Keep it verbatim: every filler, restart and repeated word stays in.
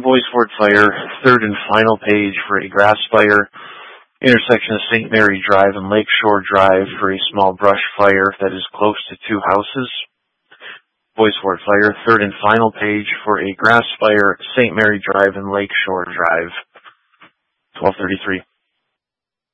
Bois Fort Fire, third and final page for a grass fire, intersection of Saint Mary Drive and Lakeshore Drive for a small brush fire that is close to two houses. Bois Fort Fire, third and final page for a grass fire, Saint Mary Drive and Lakeshore Drive. twelve thirty-three.